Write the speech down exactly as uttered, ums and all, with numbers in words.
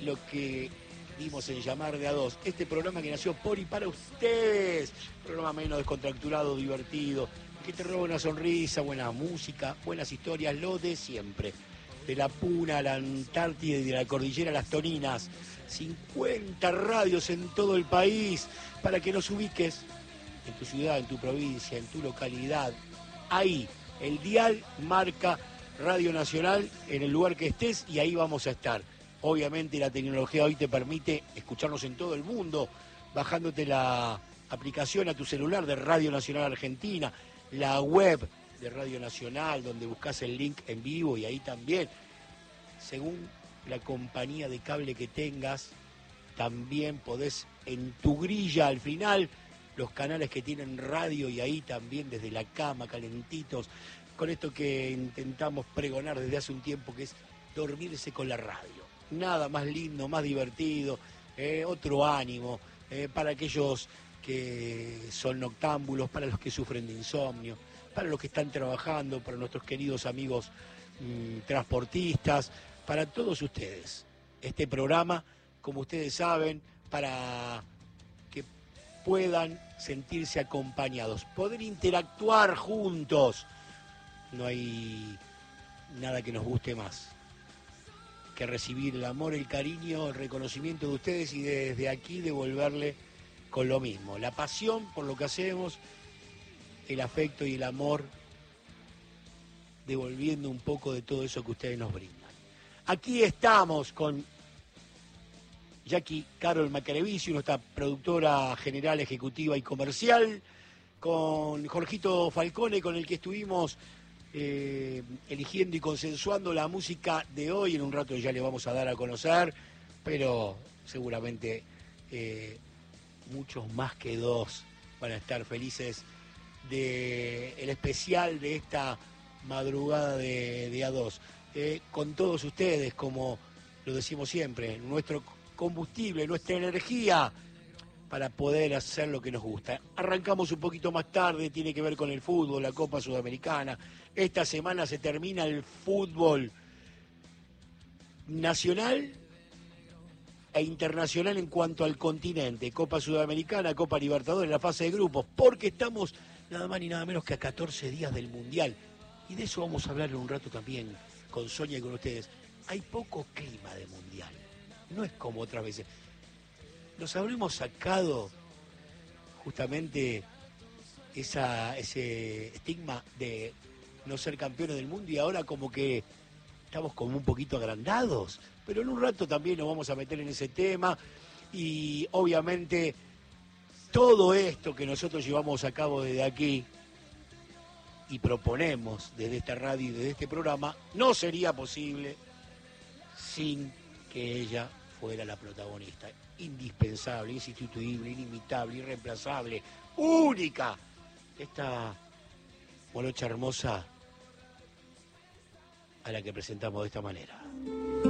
lo que dimos en llamar de a dos. Este programa que nació por y para ustedes. Programa menos descontracturado, divertido, que te roba una sonrisa, buena música, buenas historias, lo de siempre. De la Puna a la Antártida y de la Cordillera a las Toninas. cincuenta radios en todo el país para que nos ubiques en tu ciudad, en tu provincia, en tu localidad. Ahí, el dial marca Radio Nacional en el lugar que estés y ahí vamos a estar. Obviamente la tecnología hoy te permite escucharnos en todo el mundo, bajándote la aplicación a tu celular de Radio Nacional Argentina, la web de Radio Nacional, donde buscas el link en vivo y ahí también, según la compañía de cable que tengas, también podés en tu grilla al final, los canales que tienen radio y ahí también desde la cama, calentitos, con esto que intentamos pregonar desde hace un tiempo, que es dormirse con la radio. Nada más lindo, más divertido, eh, otro ánimo, eh, para aquellos que son noctámbulos, para los que sufren de insomnio, para los que están trabajando, para nuestros queridos amigos mmm, transportistas, para todos ustedes. Este programa, como ustedes saben, para que puedan sentirse acompañados, poder interactuar juntos. No hay nada que nos guste más que recibir el amor, el cariño, el reconocimiento de ustedes y desde aquí devolverle con lo mismo. La pasión por lo que hacemos, el afecto y el amor, devolviendo un poco de todo eso que ustedes nos brindan. Aquí estamos con Jackie Carol Macarevici, nuestra productora general, ejecutiva y comercial, con Jorgito Falcone, con el que estuvimos Eh, eligiendo y consensuando la música de hoy. En un rato ya le vamos a dar a conocer, pero seguramente eh, muchos más que dos van a estar felices del especial de esta madrugada de, de A dos. Eh, con todos ustedes, como lo decimos siempre, nuestro combustible, nuestra energía para poder hacer lo que nos gusta. Arrancamos un poquito más tarde, tiene que ver con el fútbol, la Copa Sudamericana. Esta semana se termina el fútbol nacional e internacional en cuanto al continente. Copa Sudamericana, Copa Libertadores, la fase de grupos, porque estamos nada más ni nada menos que a catorce días del Mundial. Y de eso vamos a hablar en un rato también con Sonia y con ustedes. Hay poco clima de Mundial, no es como otras veces. Nos habremos sacado justamente esa, ese estigma de no ser campeones del mundo y ahora como que estamos como un poquito agrandados, pero en un rato también nos vamos a meter en ese tema y obviamente todo esto que nosotros llevamos a cabo desde aquí y proponemos desde esta radio y desde este programa no sería posible sin que ella fuera la protagonista. Indispensable, insustituible, inimitable, irreemplazable, única. Esta morocha hermosa a la que presentamos de esta manera.